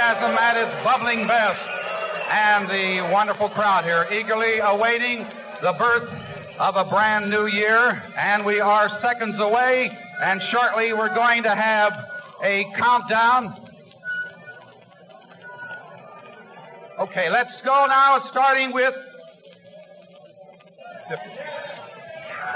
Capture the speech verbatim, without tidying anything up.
enthusiasm at its bubbling best. And the wonderful crowd here eagerly awaiting the birth of a brand new year. And we are seconds away, and shortly we're going to have a countdown. Okay, let's go now, starting with